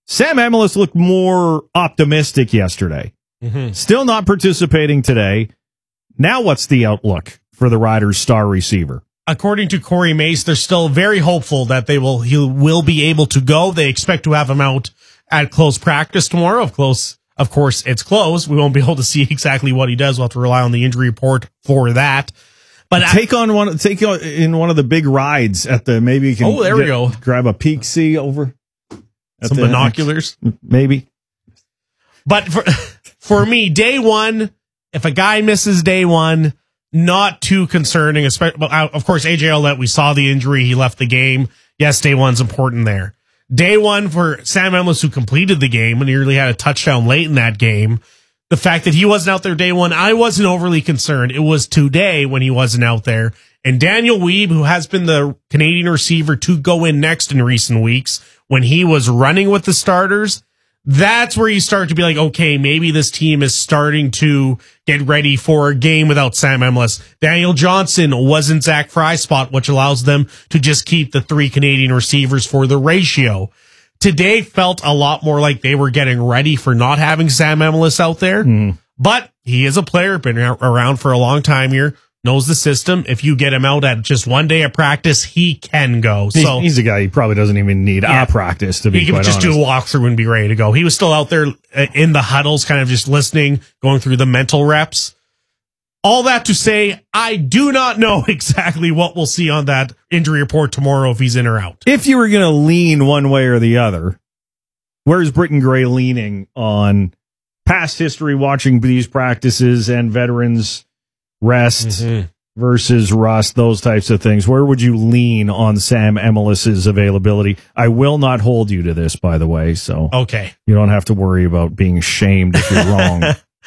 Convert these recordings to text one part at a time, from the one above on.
Sam Emilus looked more optimistic yesterday. Mm-hmm. Still not participating today. Now what's the outlook for the Riders' star receiver? According to Corey Mace, they're still very hopeful that he will be able to go. They expect to have him out at close practice tomorrow. Of course, it's close. We won't be able to see exactly what he does. We'll have to rely on the injury report for that. But take in one of the big rides at the, maybe you can we go. Grab a peek see over some binoculars. Maybe. But for me, day one, if a guy misses day one, not too concerning. Of course, AJ Ouellette, we saw the injury. He left the game. Yes, day one's important there. Day one for Sam Emilus, who completed the game and nearly had a touchdown late in that game. The fact that he wasn't out there day one, I wasn't overly concerned. It was today when he wasn't out there. And Daniel Weeb, who has been the Canadian receiver to go in next in recent weeks, when he was running with the starters, that's where you start to be like, okay, maybe this team is starting to get ready for a game without Sam Emilus. Daniel Johnson was in Zach Fry's spot, which allows them to just keep the 3 Canadian receivers for the ratio. Today felt a lot more like they were getting ready for not having Sam Emilus out there. But he is a player, been around for a long time here, knows the system. If you get him out at just one day of practice, he can go. So he's a guy who probably doesn't even need a practice to be quite honest. He could just do a walkthrough and be ready to go. He was still out there in the huddles, kind of just listening, going through the mental reps. All that to say, I do not know exactly what we'll see on that injury report tomorrow if he's in or out. If you were going to lean one way or the other, where's Britton Gray leaning on past history watching these practices and veterans rest versus rust, those types of things? Where would you lean on Sam Emilus's availability? I will not hold you to this, by the way, so okay, you don't have to worry about being shamed if you're wrong.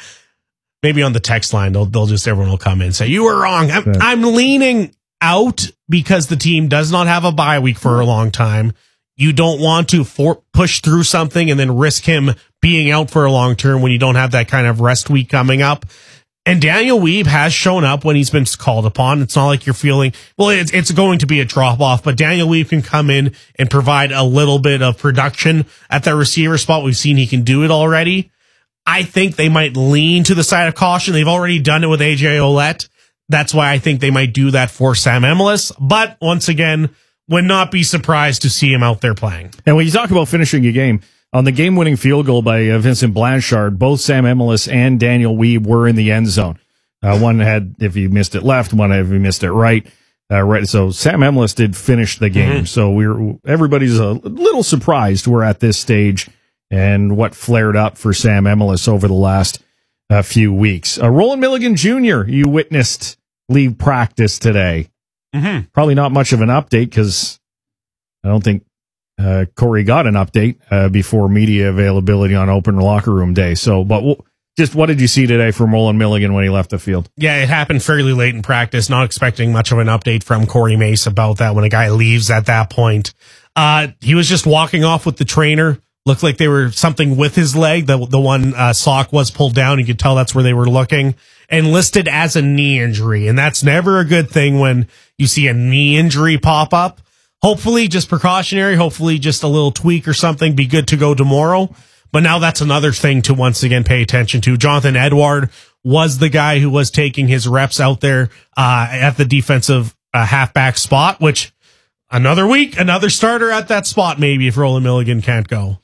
Maybe on the text line, they'll just, everyone will come in and say, you were wrong. I'm leaning out because the team does not have a bye week for a long time. You don't want to push through something and then risk him being out for a long term when you don't have that kind of rest week coming up. And Daniel Weeb has shown up when he's been called upon. It's not like you're feeling, well, it's going to be a drop off, but Daniel Weeb can come in and provide a little bit of production at that receiver spot. We've seen he can do it already. I think they might lean to the side of caution. They've already done it with AJ Ouellette. That's why I think they might do that for Sam Emilus. But once again, would not be surprised to see him out there playing. And when you talk about finishing a game, on the game-winning field goal by Vincent Blanchard, both Sam Emilus and Daniel Weeb were in the end zone. One had, if he missed it left, one if he missed it right. Right. So Sam Emilus did finish the game. So everybody's a little surprised we're at this stage and what flared up for Sam Emilus over the last few weeks. Roland Milligan Jr., you witnessed leave practice today. Probably not much of an update because I don't think Corey got an update before media availability on open locker room day. So, but just what did you see today from Roland Milligan when he left the field? Yeah, it happened fairly late in practice. Not expecting much of an update from Corey Mace about that when a guy leaves at that point. He was just walking off with the trainer. Looked like they were something with his leg. The one sock was pulled down. You could tell that's where they were looking, and listed as a knee injury. And that's never a good thing when you see a knee injury pop up. Hopefully just precautionary. Hopefully just a little tweak or something. Be good to go tomorrow. But now that's another thing to once again pay attention to. Jonathan Edward was the guy who was taking his reps out there at the defensive halfback spot, which another week, another starter at that spot, maybe, if Roland Milligan can't go.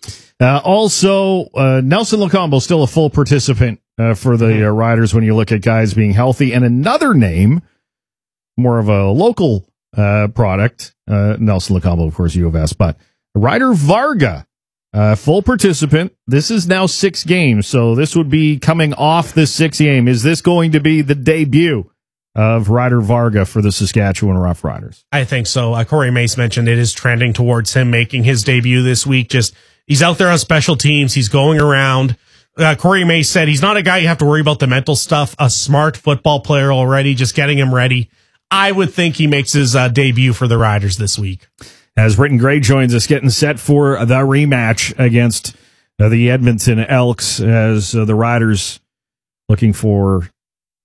Also, Nelson Locombo still a full participant for the Riders when you look at guys being healthy. And another name, more of a local product, Nelson Locombo, of course, U of S, but Ryder Varga, full participant. This is now 6 games, so this would be coming off the 6th game. Is this going to be the debut of Ryder Varga for the Saskatchewan Roughriders? I think so. Corey Mace mentioned it is trending towards him making his debut this week. Just he's out there on special teams. He's going around. Corey Mace said he's not a guy you have to worry about the mental stuff. A smart football player already, just getting him ready. I would think he makes his debut for the Riders this week. As Britton Gray joins us, getting set for the rematch against the Edmonton Elks, as the Riders looking for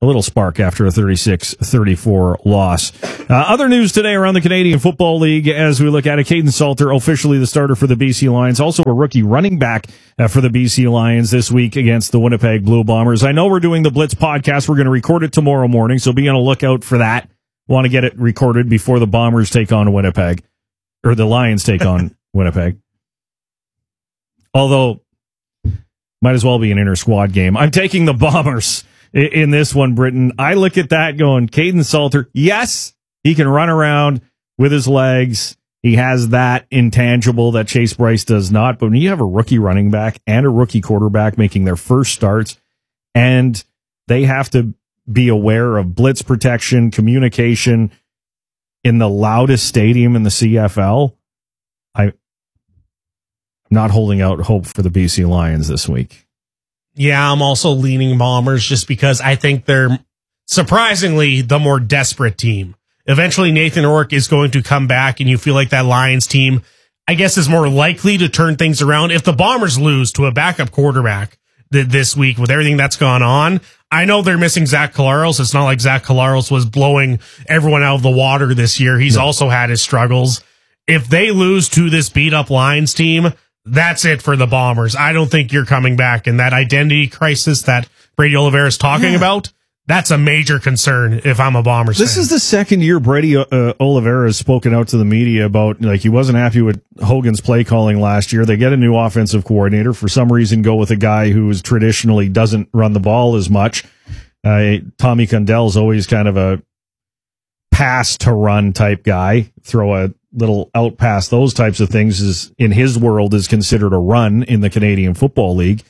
a little spark after a 36-34 loss. Other news today around the Canadian Football League as we look at it, Caden Salter officially the starter for the BC Lions, also a rookie running back for the BC Lions this week against the Winnipeg Blue Bombers. I know we're doing the Blitz podcast. We're going to record it tomorrow morning, so be on a lookout for that. Want to get it recorded before the Bombers take on Winnipeg, or the Lions take on Winnipeg. Although, might as well be an inter-squad game. I'm taking the Bombers in this one, Britton. I look at that going, Caden Salter, yes, he can run around with his legs. He has that intangible that Chase Bryce does not. But when you have a rookie running back and a rookie quarterback making their first starts, and they have to be aware of blitz protection, communication in the loudest stadium in the CFL, I'm not holding out hope for the BC Lions this week. Yeah, I'm also leaning Bombers just because I think they're surprisingly the more desperate team. Eventually, Nathan Rourke is going to come back, and you feel like that Lions team, I guess, is more likely to turn things around. If the Bombers lose to a backup quarterback this week with everything that's gone on, I know they're missing Zach Collaros. It's not like Zach Collaros was blowing everyone out of the water this year. He's also had his struggles. If they lose to this beat-up Lions team, that's it for the Bombers. I don't think you're coming back. And that identity crisis that Brady Oliveira is talking about, that's a major concern if I'm a Bombers fan. This is the second year Brady Oliveira has spoken out to the media about, like, he wasn't happy with Hogan's play calling last year. They get a new offensive coordinator. For some reason, go with a guy who traditionally doesn't run the ball as much. Tommy Condell is always kind of a pass to run type guy. Throw a little out pass, those types of things is in his world is considered a run in the Canadian Football League.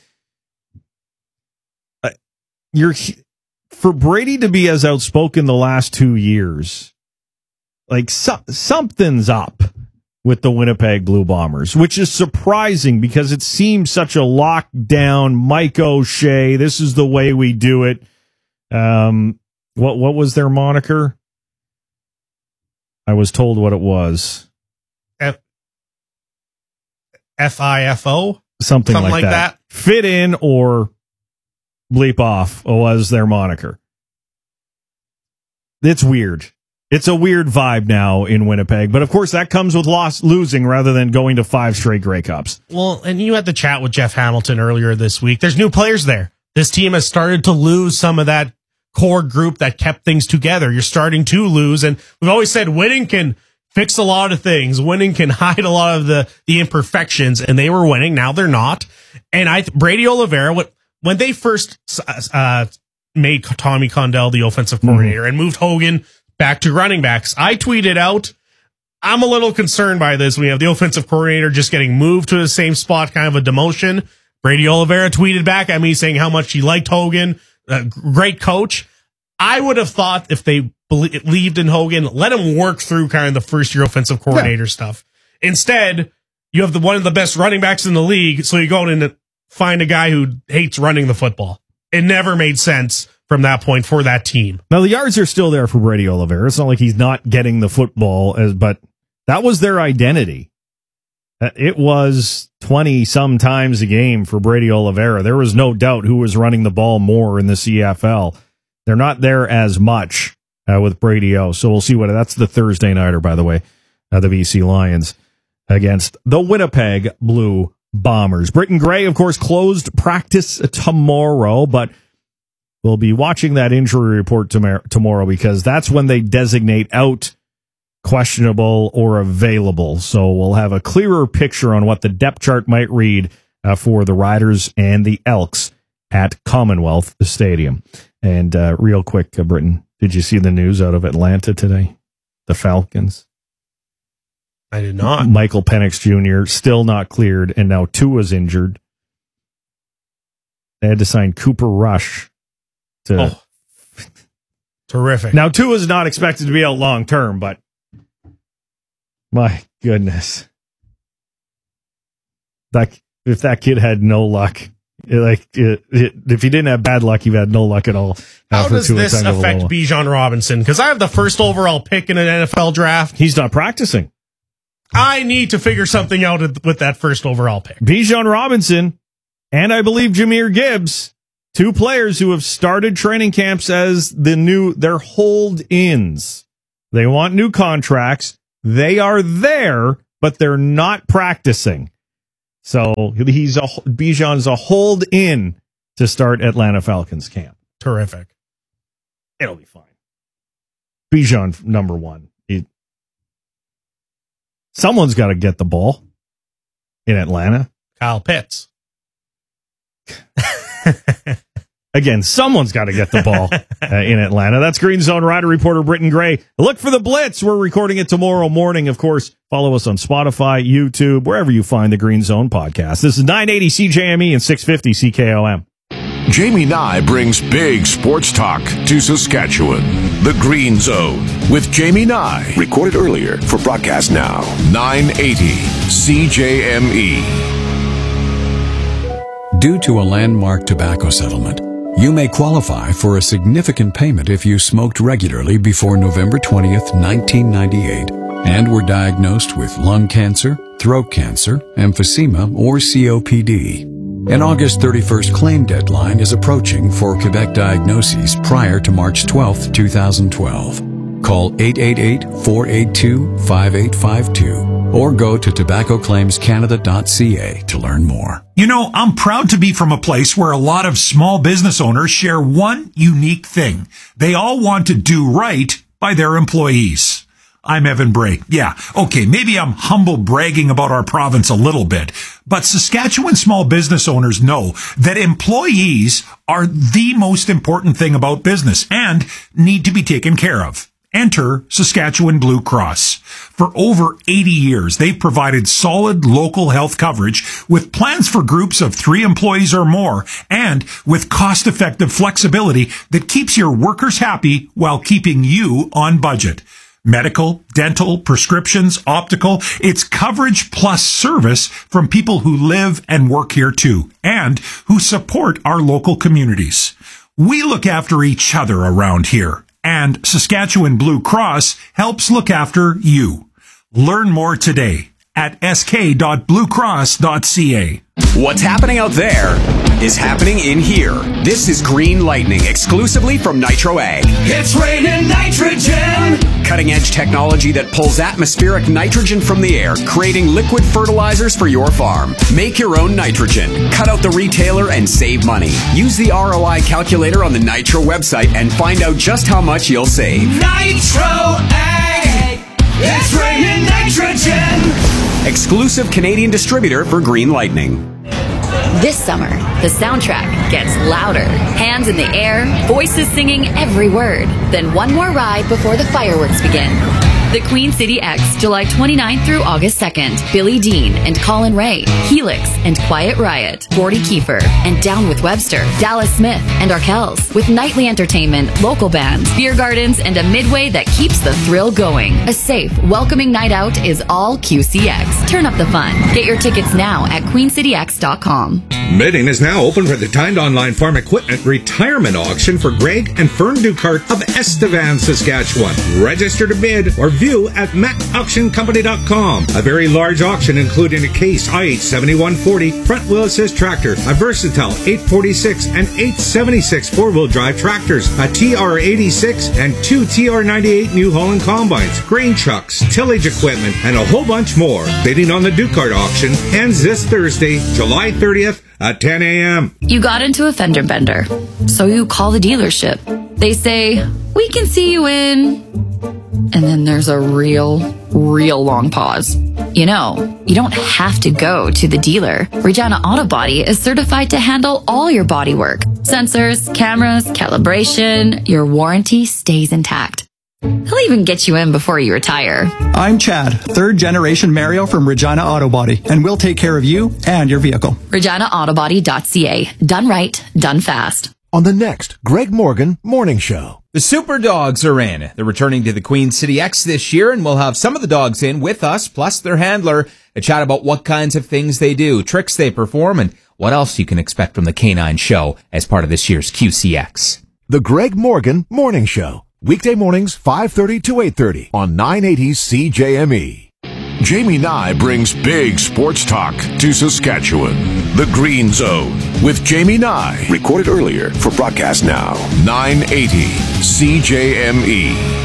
For Brady to be as outspoken the last 2 years, like something's up with the Winnipeg Blue Bombers, which is surprising because it seems such a lockdown, Mike O'Shea, this is the way we do it. What was their moniker? I was told what it was. FIFO? Something like that. Fit in or bleep off was their moniker. It's weird. It's a weird vibe now in Winnipeg. But, of course, that comes with losing rather than going to 5 straight Grey Cups. Well, and you had the chat with Jeff Hamilton earlier this week. There's new players there. This team has started to lose some of that core group that kept things together. You're starting to lose, and we've always said winning can fix a lot of things. Winning can hide a lot of the imperfections, and they were winning. Now they're not. And Brady Oliveira, when they first made Tommy Condell the offensive coordinator and moved Hogan back to running backs, I tweeted out, I'm a little concerned by this. We have the offensive coordinator just getting moved to the same spot, kind of a demotion. Brady Oliveira tweeted back at me saying how much he liked Hogan. Great coach. I would have thought if they believed in Hogan, let him work through kind of the first year offensive coordinator stuff. Instead, you have one of the best running backs in the league, so you go in and find a guy who hates running the football. It never made sense from that point for that team. Now, the yards are still there for Brady Oliveira. It's not like he's not getting the football, but that was their identity. It was 20-some times a game for Brady Oliveira. There was no doubt who was running the ball more in the CFL. They're not there as much with Brady O. So we'll see that's the Thursday nighter, by the way, the BC Lions against the Winnipeg Blue Bombers. Britton Gray, of course, closed practice tomorrow, but we'll be watching that injury report tomorrow because that's when they designate out questionable or available. So we'll have a clearer picture on what the depth chart might read for the Riders and the Elks at Commonwealth Stadium. And real quick, Britton, did you see the news out of Atlanta today? The Falcons? I did not. Michael Penix Jr. still not cleared, and now Tua's injured. They had to sign Cooper Rush to... Terrific. Now, Tua's not expected to be out long term, but my goodness. If that kid had no luck, if he didn't have bad luck, he had no luck at all. How does this affect Bijan Robinson? Because I have the first overall pick in an NFL draft. He's not practicing. I need to figure something out with that first overall pick. Bijan Robinson, and I believe Jahmyr Gibbs, 2 players who have started training camps as they're hold-ins. They want new contracts. They are there, but they're not practicing. So Bijan's a hold-in to start Atlanta Falcons camp. Terrific. It'll be fine. Bijan, number 1. Someone's got to get the ball in Atlanta. Kyle Pitts. Again, someone's got to get the ball in Atlanta. That's Green Zone Rider reporter Britton Gray. Look for the Blitz. We're recording it tomorrow morning. Of course, follow us on Spotify, YouTube, wherever you find the Green Zone podcast. This is 980 CJME and 650 CKOM. Jamie Nye brings big sports talk to Saskatchewan. The Green Zone with Jamie Nye. Recorded earlier for broadcast now. 980 CJME. Due to a landmark tobacco settlement, you may qualify for a significant payment if you smoked regularly before November 20th, 1998, and were diagnosed with lung cancer, throat cancer, emphysema, or COPD. An August 31st claim deadline is approaching for Quebec diagnoses prior to March 12th, 2012. Call 888-482-5852 or go to tobaccoclaimscanada.ca to learn more. You know, I'm proud to be from a place where a lot of small business owners share one unique thing. They all want to do right by their employees. I'm Evan Bray. Yeah, okay, maybe I'm humble bragging about our province a little bit, but Saskatchewan small business owners know that employees are the most important thing about business and need to be taken care of. Enter Saskatchewan Blue Cross. For over 80 years, they've provided solid local health coverage with plans for groups of 3 employees or more and with cost-effective flexibility that keeps your workers happy while keeping you on budget. Medical, dental, prescriptions, optical, it's coverage plus service from people who live and work here too, and who support our local communities. We look after each other around here, and Saskatchewan Blue Cross helps look after you. Learn more today at sk.bluecross.ca. What's happening out there is happening in here. This is Green Lightning, exclusively from Nitro Ag. It's raining nitrogen! Cutting-edge technology that pulls atmospheric nitrogen from the air, creating liquid fertilizers for your farm. Make your own nitrogen. Cut out the retailer and save money. Use the ROI calculator on the Nitro website and find out just how much you'll save. Nitro Ag! It's raining nitrogen! Exclusive Canadian distributor for Green Lightning. This summer, the soundtrack gets louder. Hands in the air, voices singing every word. Then one more ride before the fireworks begin. The Queen City X, July 29th through August 2nd. Billy Dean and Colin Ray, Helix and Quiet Riot, Gordy Kiefer and Down with Webster, Dallas Smith and Arkells, with nightly entertainment, local bands, beer gardens, and a midway that keeps the thrill going. A safe, welcoming night out is all QCX. Turn up the fun. Get your tickets now at queencityx.com. Bidding is now open for the timed online farm equipment retirement auction for Greg and Fern Ducart of Estevan, Saskatchewan. Register to bid or view at macauctioncompany.com. A very large auction including a Case IH7140 front wheel assist tractor, a Versatile 846 and 876 four-wheel drive tractors, a TR86 and 2 TR98 New Holland combines, grain trucks, tillage equipment, and a whole bunch more. Bidding on the Ducart auction ends this Thursday, July 30th at 10 a.m. You got into a fender bender, so you call the dealership. They say, we can see you in... And then there's a real long pause. You know, you don't have to go to the dealer. Regina Auto Body is certified to handle all your body work. Sensors, cameras, calibration, your warranty stays intact. He'll even get you in before you retire. I'm Chad, 3rd generation Mario from Regina Auto Body, and we'll take care of you and your vehicle. ReginaAutoBody.ca. Done right, done fast. On the next Greg Morgan Morning Show. The Super Dogs are in. They're returning to the Queen City X this year, and we'll have some of the dogs in with us, plus their handler, to chat about what kinds of things they do, tricks they perform, and what else you can expect from the Canine Show as part of this year's QCX. The Greg Morgan Morning Show. Weekday mornings 5:30 to 8:30 on 980 CJME. Jamie Nye brings big sports talk to Saskatchewan. The Green Zone with Jamie Nye. Recorded earlier for broadcast now. 980 CJME.